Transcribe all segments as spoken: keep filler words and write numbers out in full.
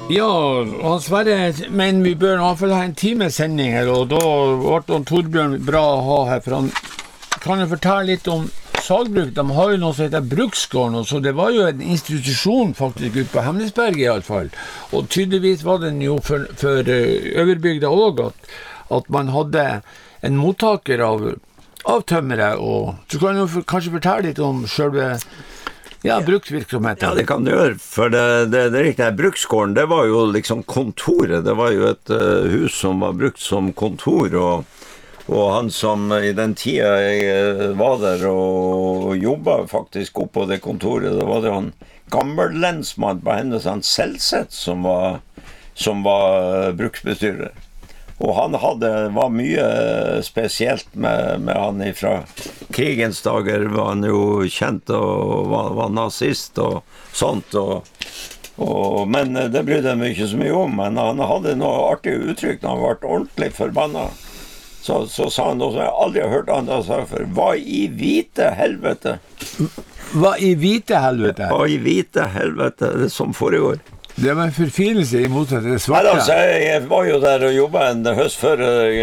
Ja, og Sverre, men vi bør i hvert fall ha en times sending her, og da ble Torbjørn bra å ha her, for han kan jo fortelle litt om sagbruk. De har jo noe som heter Bruksgården, og så det var jo en institusjon faktisk ute på Hemnesberg i alle fall, og tydeligvis var den jo for, for Øverbygda også, at, at man hadde en mottaker av, av tømmere, og så kan du kanskje fortelle litt om selve Ja, bruksvirksomheten. Ja, det kan du gjøre, for det, det, det riktige bruksgården, det var jo liksom kontoret, det var jo et uh, hus som var brukt som kontor, og, og han som i den tida jeg var der og jobbet faktisk opp på det kontoret, det var det han gammellensmann på hennes, han Selvseth, som var, som var bruksbestyrer. Og han hadde, var mye spesielt med, med han fra krigens dager, var han jo kjent og var, var nazist og sånt, og, og, men det brydde han ikke så mye om, men han hadde noe artig uttrykk når han ble ordentlig forbannet. Så, så sa han noe som jeg aldri har hørt andre sagt før, hva i hvite helvete? Hva i hvite helvete? Hva i hvite helvete, det som foregår. Det var en forfinelse i motsatt det svarte. Nei, altså, jeg var jo der og jobbet en høst før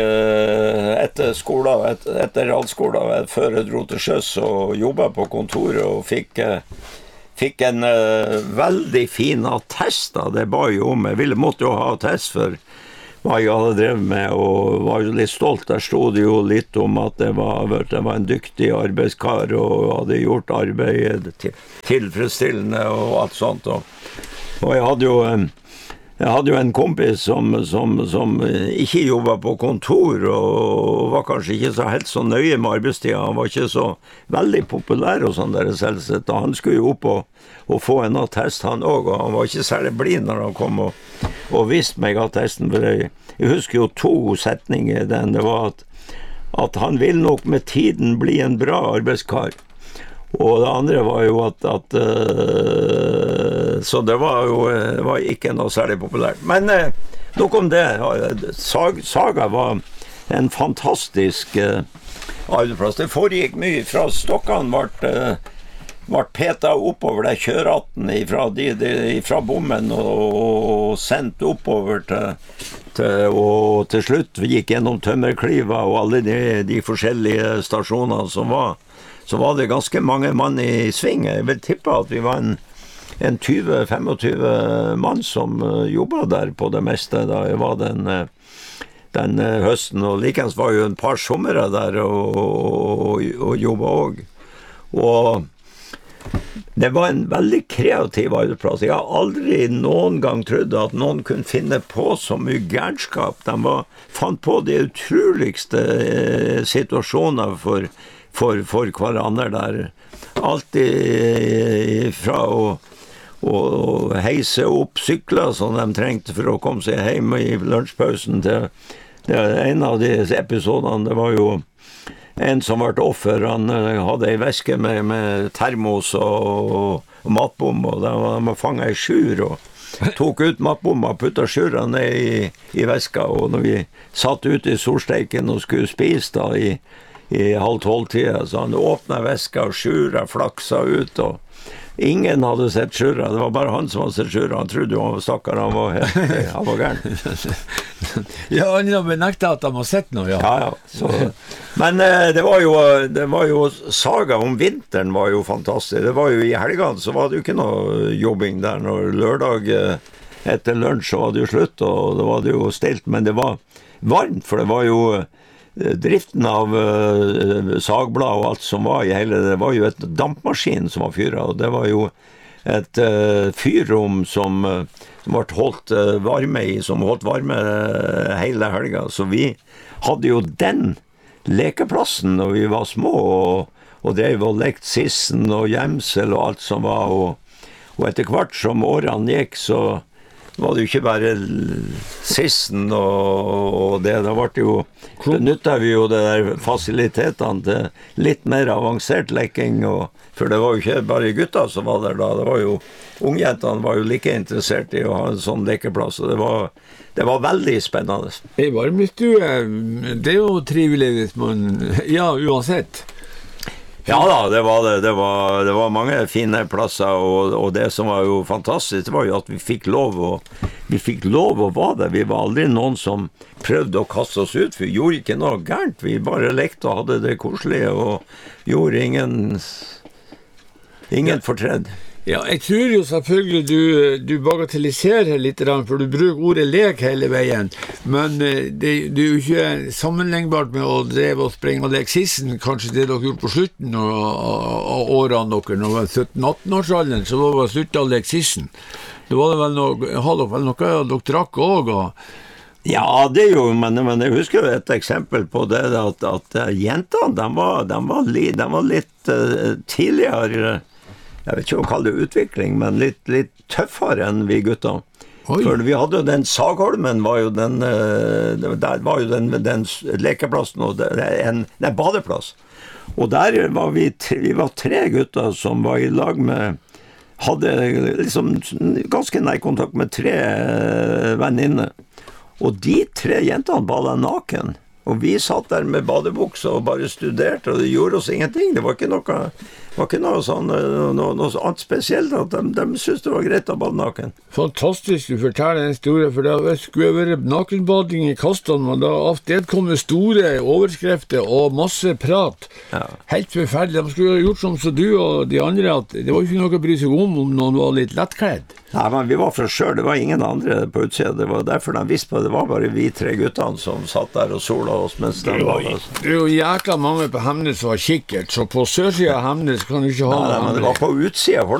etter skolen, etter, etter realskolen, før jeg dro til sjøs og jobbet på kontoret og fikk, fikk en uh, veldig fin attest. Det ba jo om, jeg ville måtte jo ha attest for hva jeg hadde drevet med, og var jo litt stolt. Der stod det jo litt om at det var, det var en dyktig arbeidskar og hadde gjort arbeidet til, tilfredsstillende og alt sånt, og Og jeg hadde jo, jeg hadde jo en kompis som, som, som ikke jobbet på kontor, og var kanskje ikke så helt så nøye med arbeidstiden. Han var ikke så veldig populær og sånn der Selvseth, og han skulle jo opp og, og få en attest han også, og han var ikke særlig blind når han kom og, og visste meg attesten, for jeg, jeg husker jo to setninger i den. Det var at, at han vil nok med tiden bli en bra arbeidskar. Og det andre var jo at, at uh, så det var jo det var ikke noe særlig populært. Men uh, nok om det. Sag, Saga var en fantastisk uh, arbeidsplass. Det foregikk mye fra stokkene ble, uh, ble petet oppover det kjøratten fra, de, de, fra bommen og, og sendt oppover til, til, og til slutt vi gikk gjennom Tømmerkliva og alle de, de forskjellige stasjonene som var. Så var det ganske mange mann i sving. Jeg vil tippe at vi var en, en tjue til tjuefem mann som uh, jobbet der på det meste da jeg var den, uh, den uh, høsten. Og likens var jo en par sommere der og, og, og jobbet også. Og det var en veldig kreativ arbeidsplass. Jeg har aldri noen gang trodd at noen kunne finne på så mye gærnskap. De var, fant på de utroligste uh, situasjoner for For, for hverandre der. Alltid fra å, å heise opp sykler som de trengte for å komme seg hjem i lunsjpausen til. Det er en av de episodene, det var jo en som ble offer, han hadde en veske med, med termos og, og matbom, og de var fanget i skjur, og tok ut matbomma og puttet skjura ned i, i veska, og når vi satt ute i solsteiken og skulle spise da i i halv tolv-tida, så han åpnet veska og skjura flaksa ut, og ingen hadde sett skjura, det var bare han som hadde sett skjura, han trodde jo han var stakkar, han var helt, han var gæren. Ja, han har benektet at han har sett noe, ja. Ja, ja, så, men eh, det var jo, det var jo, Saga om vinteren var jo fantastisk, det var jo i helgene, så var det jo ikke noe jobbing der, når lørdag etter lunsj så var det jo slutt, og det var det jo stilt, men det var varmt, for det var jo driften av uh, sagblad og alt som var i hele, det var jo et dampmaskin som var fyret, og det var jo et uh, fyrrom som, uh, som ble holdt uh, varme i, som holdt varme uh, hele helga, så vi hadde jo den lekeplassen når vi var små, og, og drev og lekt sissen og gjemsel og alt som var, og, og etter hvert som årene gikk, så var det jo ikke bare sissen og, og det, da ble det jo, benyttet vi jo det der fasilitetene til litt mer avansert lekking, og, for det var jo ikke bare gutter som var der da, det var jo, ungjentene var jo like interessert i å ha en sånn lekeplass, og det var, det var veldig spennende. I varmestue, det er jo trivelig hvis man, ja, uansett. Ja da, det var det. Det var, det var mange fine plasser, og, og det som var jo fantastisk, det var jo at vi fikk lov å, vi fikk lov å være der. Vi var aldri noen som prøvde å kaste oss ut, for vi gjorde ikke noe gærent. Vi bare lekte og hadde det koselige, og gjorde ingen, ingen ja. fortredd. Ja, jeg tror jo selvfølgelig du, du bagatelliserer litt, for du bruker ordet lek hele veien, men det, det er jo ikke sammenlignbart med å dreve og sprenge og leke sissen, kanskje det dere gjorde på slutten av, av årene dere, når det var sytten-atten-årsalderen, så var det sluttet å leke sissen. Det var det vel noe, hadde dere vel noe dere drakk også, og ja, det er jo, men, men jeg husker jo et eksempel på det, at, at jentene, de var, de var, li, de var litt uh, tidligere, jeg vet ikke om å kalle det utvikling, men litt, litt tøffere enn vi gutter. Oi. For vi hadde jo den Sagholmen, var jo den, der var jo den, den lekeplassen, og en, en badeplass. Og der var vi, vi var tre gutter som var i lag med, hadde liksom ganske nær kontakt med tre venninner. Og de tre jentene badet naken. Og vi satt der med badebukse og bare studerte, og det gjorde oss ingenting. Det var ikke noe, var ikke noe, sånn, noe, noe annet spesielt, at de, de syntes det var greit å bade naken. Fantastisk du forteller en historie, for det skulle være nakenbading i kastene, men da avstedkommer store overskrifter og masse prat. Ja. Helt forferdelig. De skulle ha gjort som så du og de andre, at det var ikke noe å bry seg om om noen var litt lettkledd. Nei, men vi var fra selv, det var ingen andre på utsida. Det var derfor de visste på det, det var bare vi tre guttene som satt der og sola oss mens de var der. Det er jo jækla mange på Hemnes som var kikkert, så på sørsida av Hemnes kan du ikke ha nei, nei, men det var på utsida,